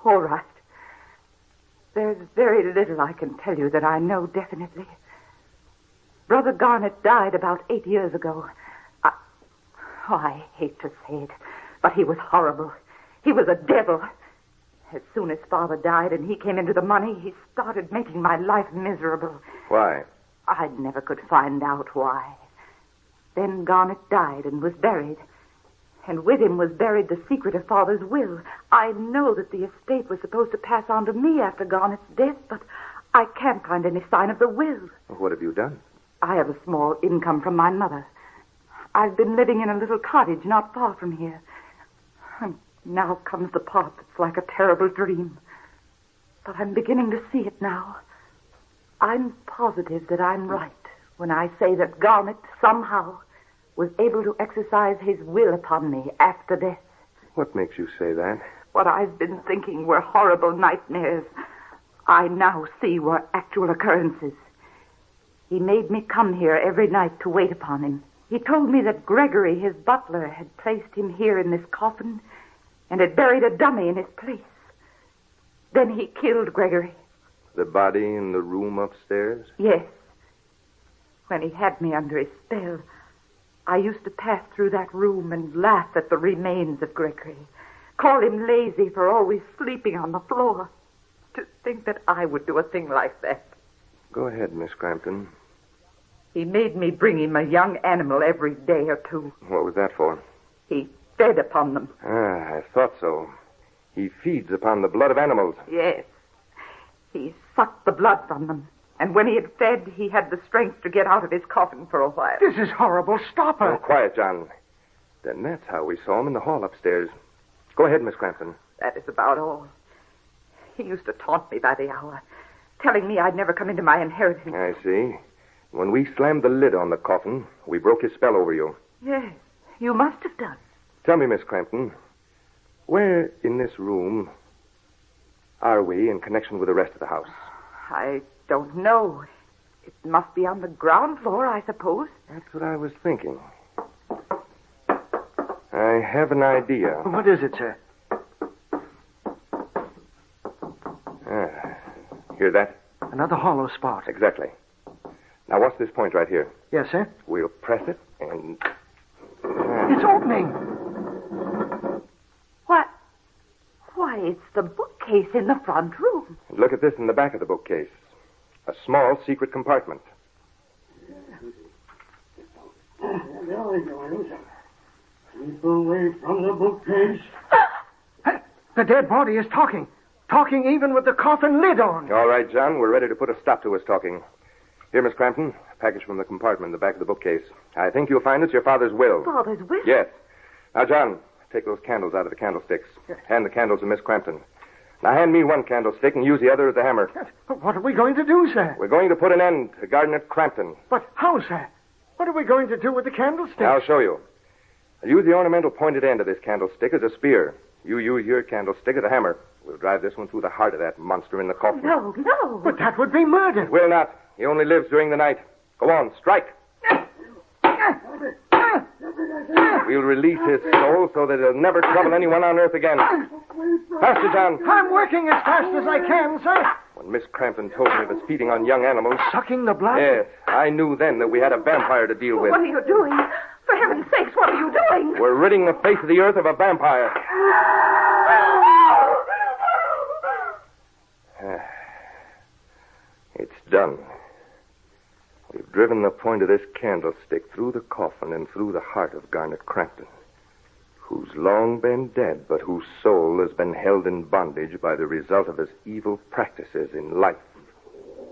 All right. There's very little I can tell you that I know definitely. Brother Garnet died about 8 years ago. I hate to say it, but he was horrible. He was a devil. As soon as Father died and he came into the money, he started making my life miserable. Why? I never could find out why. Then Garnet died and was buried. And with him was buried the secret of Father's will. I know that the estate was supposed to pass on to me after Garnet's death, but I can't find any sign of the will. What have you done? I have a small income from my mother. I've been living in a little cottage not far from here. And now comes the part that's like a terrible dream. But I'm beginning to see it now. I'm positive that I'm right when I say that Garnet somehow was able to exercise his will upon me after death. What makes you say that? What I've been thinking were horrible nightmares, I now see were actual occurrences. He made me come here every night to wait upon him. He told me that Gregory, his butler, had placed him here in this coffin and had buried a dummy in his place. Then he killed Gregory. The body in the room upstairs? Yes. When he had me under his spell, I used to pass through that room and laugh at the remains of Gregory, call him lazy for always sleeping on the floor. To think that I would do a thing like that. Go ahead, Miss Crampton. He made me bring him a young animal every day or two. What was that for? He fed upon them. I thought so. He feeds upon the blood of animals. Yes. He sucked the blood from them. And when he had fed, he had the strength to get out of his coffin for a while. This is horrible. Stop her. Oh, quiet, John. Then that's how we saw him in the hall upstairs. Go ahead, Miss Crampton. That is about all. He used to taunt me by the hour, telling me I'd never come into my inheritance. I see. When we slammed the lid on the coffin, we broke his spell over you. Yes, you must have done. Tell me, Miss Crampton, where in this room are we in connection with the rest of the house? I don't know. It must be on the ground floor, I suppose. That's what I was thinking. I have an idea. What is it, sir? Hear that? Another hollow spot. Exactly. Now, watch this point right here. Yes, sir? We'll press it and... It's opening. What? Why, it's the bookcase in the front room. And look at this in the back of the bookcase. A small secret compartment. Keep away from the bookcase. The dead body is talking. Talking even with the coffin lid on. All right, John. We're ready to put a stop to his talking. Here, Miss Crampton, a package from the compartment in the back of the bookcase. I think you'll find it's your father's will. Father's will? Yes. Now, John, take those candles out of the candlesticks. Hand the candles to Miss Crampton. Now, hand me one candlestick and use the other as a hammer. What are we going to do, sir? We're going to put an end to Garnet Crampton. But how, sir? What are we going to do with the candlestick? I'll show you. I'll use the ornamental pointed end of this candlestick as a spear. You use your candlestick as a hammer. We'll drive this one through the heart of that monster in the coffin. No. But that would be murder. Will not. He only lives during the night. Go on, strike. We'll release his soul so that he'll never trouble anyone on earth again. Faster, John. I'm working as fast as I can, sir. When Miss Crampton told me of his feeding on young animals... Sucking the blood? Yes, I knew then that we had a vampire to deal with. What are you doing? For heaven's sakes, what are you doing? We're ridding the face of the earth of a vampire. It's done. We've driven the point of this candlestick through the coffin and through the heart of Garnet Crampton, who's long been dead, but whose soul has been held in bondage by the result of his evil practices in life